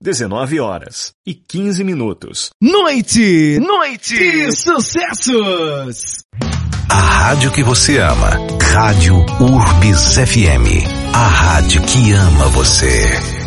19h15. Noite de sucessos! A rádio que você ama. Rádio Urbis FM. A rádio que ama você.